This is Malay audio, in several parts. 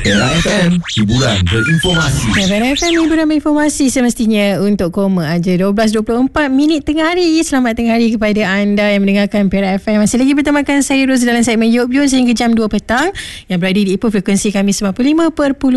Era FM, hiburan berinformasi. Era FM, hiburan berinformasi semestinya untuk koma aja. 12.24 minit tengah hari. Selamat tengah hari kepada anda yang mendengarkan Era FM. Masih lagi bertemakan saya Ros dalam segmen Yop Yop sehingga jam 2 petang yang berada di Ipoh frekuensi kami 95.6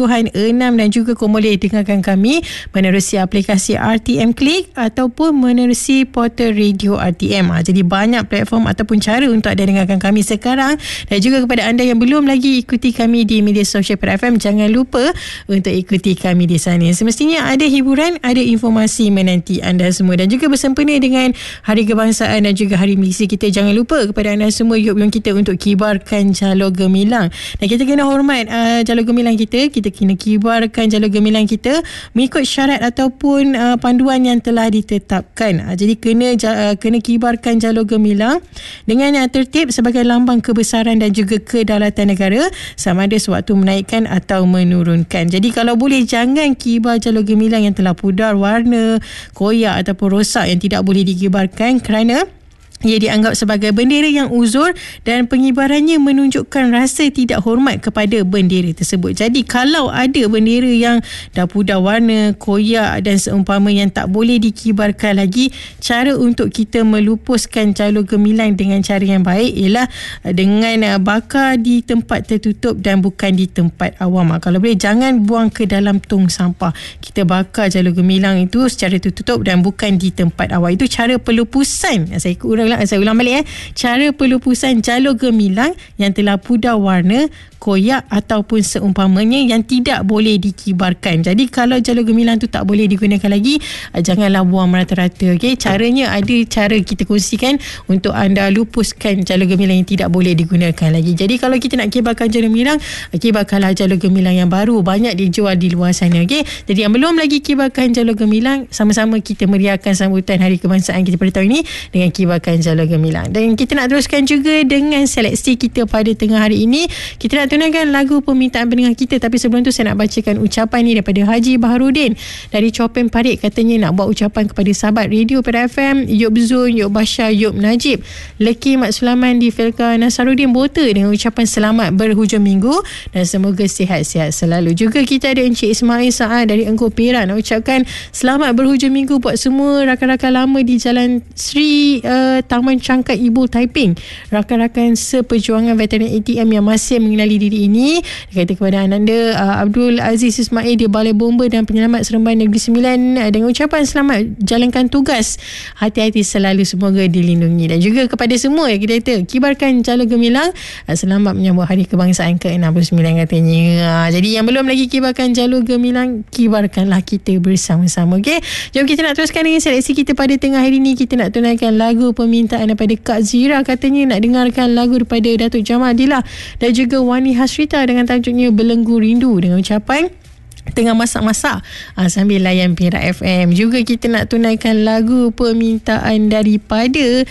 dan juga boleh dengarkan kami menerusi aplikasi RTM Click ataupun menerusi portal radio RTM. Jadi banyak platform ataupun cara untuk anda dengarkan kami sekarang. Dan juga kepada anda yang belum lagi ikuti kami di media sosial Era FM, jangan lupa untuk ikuti kami di sana. Semestinya ada hiburan, ada informasi menanti anda semua. Dan juga bersempena dengan Hari Kebangsaan dan juga Hari Milisi kita, jangan lupa kepada anda semua yuk-yuk kita untuk kibarkan jalur gemilang. Dan kita kena hormat jalur gemilang kita. Kita kena kibarkan jalur gemilang kita mengikut syarat ataupun panduan yang telah ditetapkan. Jadi kena kibarkan jalur gemilang dengan tertib sebagai lambang kebesaran dan juga kedaulatan negara, sama ada sewaktu menaikkan atau menurunkan. Jadi kalau boleh jangan kibar jalur gemilang yang telah pudar warna, koyak ataupun rosak yang tidak boleh dikibarkan kerana ia dianggap sebagai bendera yang uzur dan pengibarannya menunjukkan rasa tidak hormat kepada bendera tersebut. Jadi kalau ada bendera yang dah pudar warna, koyak dan seumpama yang tak boleh dikibarkan lagi, cara untuk kita melupuskan jalur gemilang dengan cara yang baik ialah dengan bakar di tempat tertutup dan bukan di tempat awam. Kalau boleh jangan buang ke dalam tong sampah. Kita bakar jalur gemilang itu secara tertutup dan bukan di tempat awam. Itu cara pelupusan. Saya ulang balik cara pelupusan jalur gemilang yang telah pudar warna, koyak ataupun seumpamanya yang tidak boleh dikibarkan. Jadi kalau jalur gemilang tu tak boleh digunakan lagi, janganlah buang merata-rata. Okay? Caranya ada cara kita kongsikan untuk anda lupuskan jalur gemilang yang tidak boleh digunakan lagi. Jadi kalau kita nak kibarkan jalur gemilang, kibarkanlah jalur gemilang yang baru. Banyak dijual di luar sana. Okay? Jadi yang belum lagi kibarkan jalur gemilang, sama-sama kita meriahkan sambutan Hari Kebangsaan kita pada tahun ini dengan kibarkan jalur gemilang. Dan kita nak teruskan juga dengan seleksi kita pada tengah hari ini. Kita nak tunaikan lagu permintaan pendengar kita, tapi sebelum tu saya nak bacakan ucapan ni daripada Haji Baharudin dari Chopen Parit. Katanya nak buat ucapan kepada sahabat radio Era FM, Yop Zul, Yop Bashar, Yop Najib, Leki Mak Sulaman di Felka Nasaruddin Bota dengan ucapan selamat berhujung minggu dan semoga sihat-sihat selalu. Juga kita ada Encik Ismail Saad dari Engkau Perak nak ucapkan selamat berhujung minggu buat semua rakan-rakan lama di Jalan Sri Taman Cangkat Ibu Taiping, rakan-rakan seperjuangan veteran ATM yang masih mengenali diri ini. Dia kata kepada Ananda Abdul Aziz Ismail di Balai Bomba dan Penyelamat Seremban Negeri Sembilan dengan ucapan selamat jalankan tugas, hati-hati selalu, semoga dilindungi. Dan juga kepada semua yang kita kata kibarkan jalur gemilang, selamat menyambut Hari Kebangsaan ke-69 katanya. Jadi yang belum lagi kibarkan jalur gemilang, kibarkanlah kita bersama-sama. Okay? Jom kita nak teruskan dengan seleksi kita pada tengah hari ini. Kita nak tunaikan lagu permintaan daripada Kak Zira. Katanya nak dengarkan lagu daripada Datuk Jamal Adila dan juga Wani Hasrita dengan tajuknya Belenggu Rindu dengan ucapan tengah masak-masak sambil layan Era FM. Juga kita nak tunaikan lagu permintaan daripada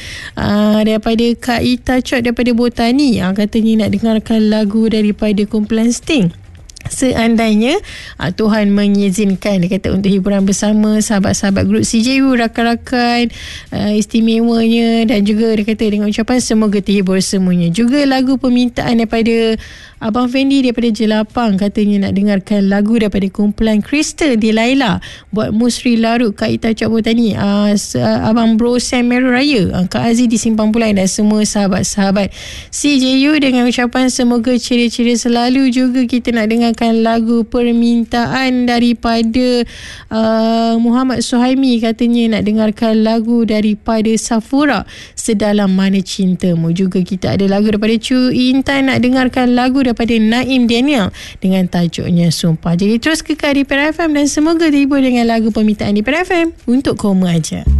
Kak Ita Chot daripada Botani. Katanya nak dengarkan lagu daripada kumpulan Sting, Seandainya Tuhan mengizinkan. Dia kata untuk hiburan bersama sahabat-sahabat grup CJU, rakan-rakan istimewanya, dan juga dia kata dengan ucapan semoga terhibur semuanya. Juga lagu permintaan daripada Abang Fendi daripada Jelapang, katanya nak dengarkan lagu daripada kumpulan Crystal di Laila buat Musri Larut, Kak Ita Cak Botani, Abang Bro Sam Meru Raya, Kak Aziz di Simpang Pulang dan semua sahabat-sahabat CJU dengan ucapan semoga ceria-ceria selalu. Juga kita nak dengarkan lagu permintaan daripada Muhammad Suhaimi, katanya nak dengarkan lagu daripada Safura, Sedalam Mana Cintamu. Juga kita ada lagu daripada Cu Intan, nak dengarkan lagu daripada Naim Daniel dengan tajuknya Sumpah. Jadi terus kekal di Era FM dan semoga terhibur dengan lagu permintaan di Era FM untuk koma aja.